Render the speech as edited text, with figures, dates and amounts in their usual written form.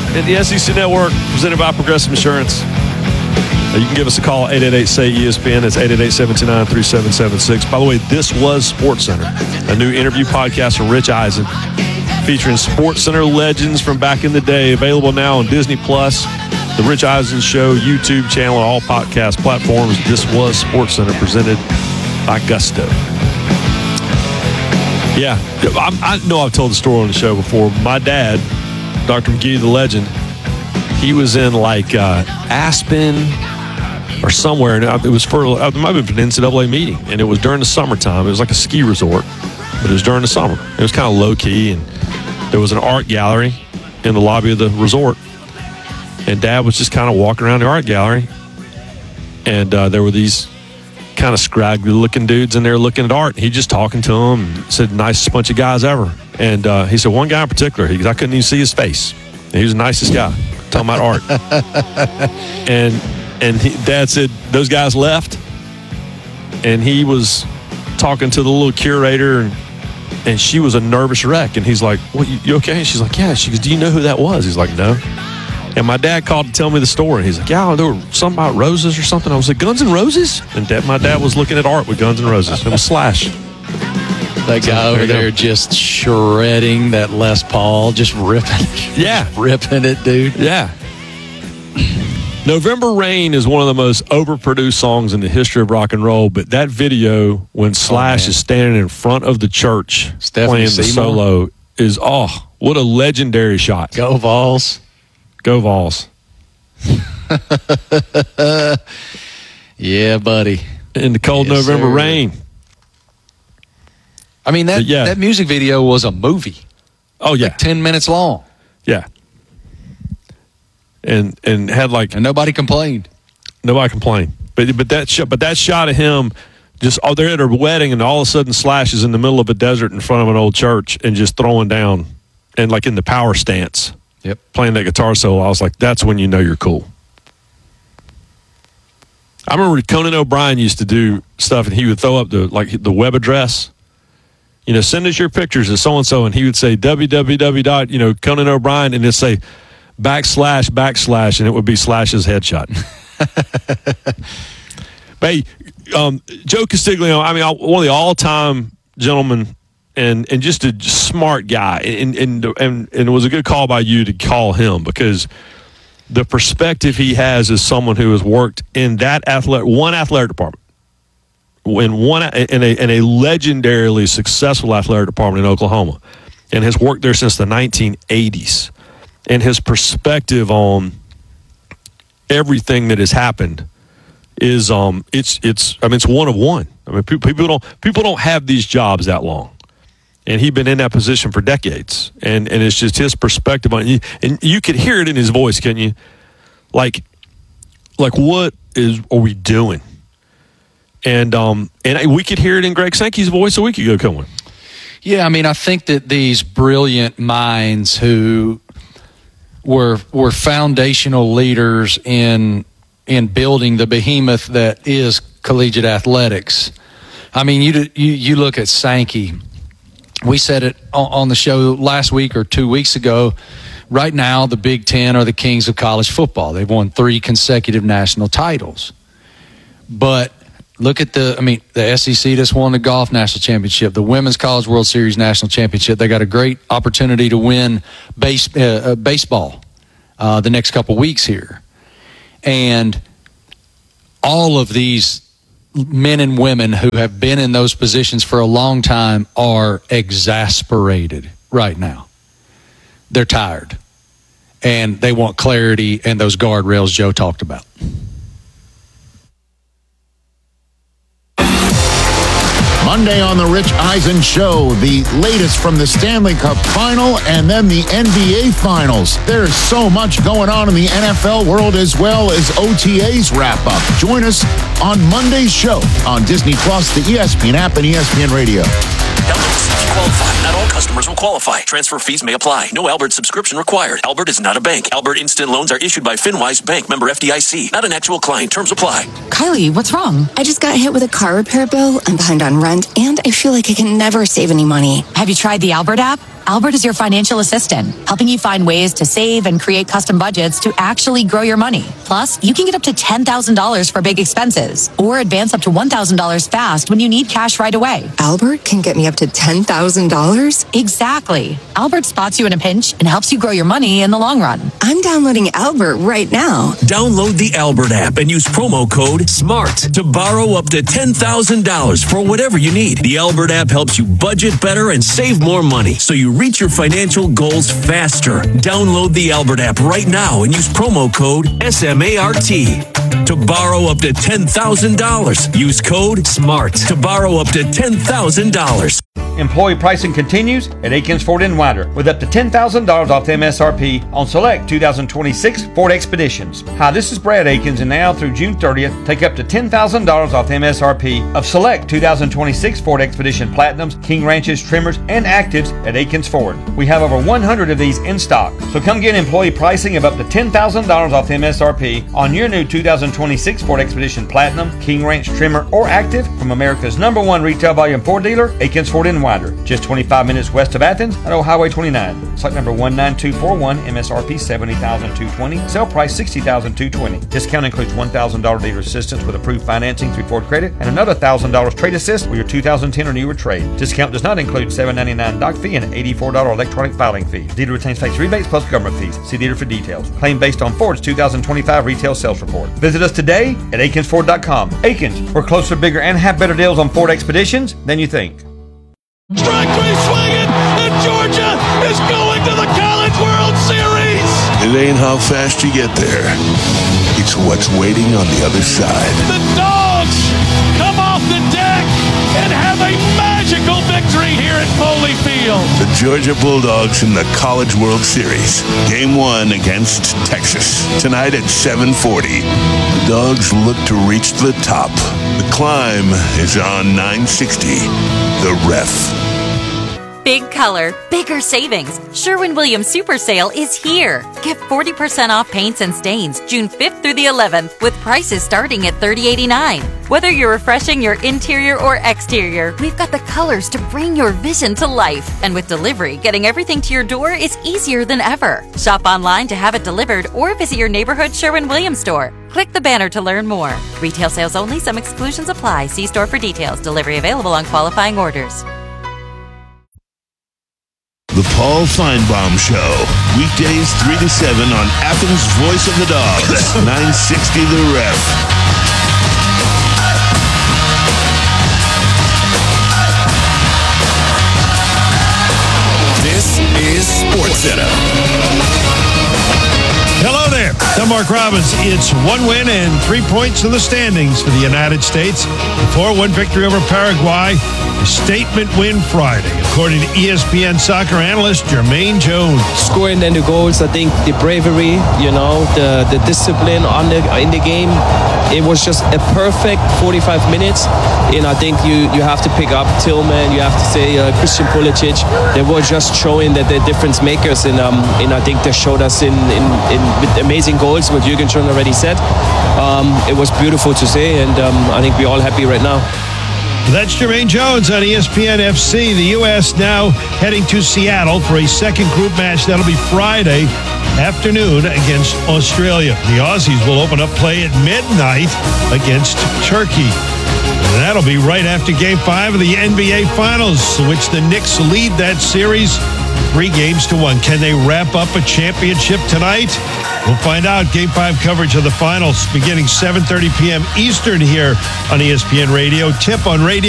and the SEC Network, presented by Progressive Insurance. You can give us a call, 888-SAY-ESPN. That's 888-729-3776. By the way, this was SportsCenter, a new interview podcast from Rich Eisen, featuring SportsCenter legends from back in the day. Available now on Disney+, the Rich Eisen Show YouTube channel, and all podcast platforms. This was SportsCenter, presented by Gusto. Yeah, I know I've told the story on the show before. My dad, Dr. McGee, the legend, he was in like Aspen or somewhere, and it was for, it might have been an NCAA meeting, and it was during the summertime. It was like a ski resort, but it was during the summer. It was kind of low-key, and there was an art gallery in the lobby of the resort, and Dad was just kind of walking around the art gallery, and there were these kind of scraggly-looking dudes in there looking at art. He just talking to them, and said, nicest bunch of guys ever. And he said, one guy in particular, I couldn't even see his face. He was the nicest guy, talking about art. And Dad said, those guys left, and he was talking to the little curator, and she was a nervous wreck. And he's like, well, you okay? And she's like, yeah. She goes, do you know who that was? He's like, no. And my dad called to tell me the story. He's like, yeah, there were something about roses or something. I was like, Guns N' Roses? And my dad was looking at art with Guns N' Roses. It was Slash. That guy over there just shredding that Les Paul, just ripping it. Yeah. Ripping it, dude. Yeah. November Rain is one of the most overproduced songs in the history of rock and roll, but that video when Slash is standing in front of the church playing the solo is, what a legendary shot. Go Vols. Go Vols. Yeah, buddy. In the cold November rain. I mean, that music video was a movie. Oh, yeah. Like 10 minutes long. Yeah. And had like... And nobody complained. Nobody complained. But that shot of him, just, they're at a wedding, and all of a sudden Slash is in the middle of a desert in front of an old church and just throwing down, and like in the power stance. Yep. Playing that guitar solo. I was like, that's when you know you're cool. I remember Conan O'Brien used to do stuff, and he would throw up the web address. Send us your pictures of so-and-so, and he would say www. Conan O'Brien, and it'd say / and it would be Slash's headshot. But hey, Joe Castiglione, one of the all-time gentlemen, and just a smart guy, and it was a good call by you to call him, because the perspective he has as someone who has worked in that one athletic department, in a legendarily successful athletic department in Oklahoma, and has worked there since the 1980s, and his perspective on everything that has happened is it's one of one. People don't have these jobs that long, and he'd been in that position for decades, and it's just his perspective on it. And you could hear it in his voice, can you? Like what are we doing? And we could hear it in Greg Sankey's voice a week ago, couldn't we? Yeah, I think that these brilliant minds who were foundational leaders in building the behemoth that is collegiate athletics. You look at Sankey. We said it on the show last week or 2 weeks ago. Right now, the Big Ten are the kings of college football. They've won 3 consecutive national titles. But look at the SEC just won the golf national championship, the Women's College World Series national championship. They got a great opportunity to win baseball the next couple weeks here. And all of these men and women who have been in those positions for a long time are exasperated right now. They're tired. And they want clarity and those guardrails Joe talked about. Monday on the Rich Eisen Show, the latest from the Stanley Cup Final and then the NBA Finals. There's so much going on in the NFL world as well as OTAs wrap up. Join us on Monday's show on Disney+, the ESPN app, and ESPN Radio. Qualify. Not all customers will qualify. Transfer fees may apply. No Albert subscription required. Albert is not a bank. Albert Instant Loans are issued by FinWise Bank, member FDIC. Not an actual client. Terms apply. Kylie, what's wrong? I just got hit with a car repair bill. I'm behind on rent, and I feel like I can never save any money. Have you tried the Albert app? Albert is your financial assistant, helping you find ways to save and create custom budgets to actually grow your money. Plus, you can get up to $10,000 for big expenses or advance up to $1,000 fast when you need cash right away. Albert can get me up to $10,000? Exactly. Albert spots you in a pinch and helps you grow your money in the long run. I'm downloading Albert right now. Download the Albert app and use promo code SMART to borrow up to $10,000 for whatever you need. The Albert app helps you budget better and save more money so you reach your financial goals faster. Download the Albert app right now and use promo code SMART to borrow up to $10,000. Use code SMART to borrow up to $10,000. Employee pricing continues at Aikens Ford in Winder with up to $10,000 off the MSRP on select 2026 Ford Expeditions. Hi, this is Brad Aikens, and now through June 30th, take up to $10,000 off the MSRP of select 2026 Ford Expedition Platinums, King Ranches, Trimmers, and Actives at Aikens Ford. We have over 100 of these in stock, so come get employee pricing of up to $10,000 off the MSRP on your new 2026 Ford Expedition Platinum, King Ranch, Trimmer, or Active from America's #1 retail volume Ford dealer, Aikens Ford in Winder. Just 25 minutes west of Athens on Old Highway 29. Site number 19241, MSRP $70,220, sale price $60,220. Discount includes $1,000 dealer assistance with approved financing through Ford Credit and another $1,000 trade assist with your 2010 or newer trade. Discount does not include $7.99 doc fee and $84 electronic filing fee. Dealer retains tax rebates plus government fees. See dealer for details. Claim based on Ford's 2025 retail sales report. Visit us today at AikensFord.com. Aikens, we're closer, bigger, and have better deals on Ford Expeditions than you think. Strike three swinging, and Georgia is going to the College World Series. It ain't how fast you get there. It's what's waiting on the other side. The Dogs come off the deck and have a magical victory here at Foley Field. The Georgia Bulldogs in the College World Series. Game 1 against Texas. Tonight at 7:40. The Dogs look to reach the top. The climb is on 960. The Ref. Big color, bigger savings. Sherwin-Williams Super Sale is here. Get 40% off paints and stains June 5th through the 11th with prices starting at $30.89. Whether you're refreshing your interior or exterior, we've got the colors to bring your vision to life. And with delivery, getting everything to your door is easier than ever. Shop online to have it delivered or visit your neighborhood Sherwin-Williams store. Click the banner to learn more. Retail sales only. Some exclusions apply. See store for details. Delivery available on qualifying orders. The Paul Feinbaum Show. Weekdays 3 to 7 on Athens' Voice of the Dogs. 960 The Ref. This is SportsCenter. Hello there. I'm Mark Robbins. It's 1 win and 3 points in the standings for the United States. The 4-1 victory over Paraguay. A statement win Friday, according to ESPN soccer analyst Jermaine Jones. Scoring then the goals, I think the bravery, the discipline in the game. It was just a perfect 45 minutes. And I think you have to pick up Tillman, you have to say Christian Pulisic. They were just showing that they're difference makers, and I think they showed us in with amazing goals, what Jürgen schon already said. It was beautiful to see, and I think we're all happy right now. That's Jermaine Jones on ESPN FC. The U.S. now heading to Seattle for a second group match. That'll be Friday afternoon against Australia. The Aussies will open up play at midnight against Turkey. And that'll be right after Game 5 of the NBA Finals, which the Knicks lead that series 3-1. Can they wrap up a championship tonight? We'll find out. Game 5 coverage of the finals beginning 7:30 p.m. Eastern here on ESPN Radio. Tip on radio.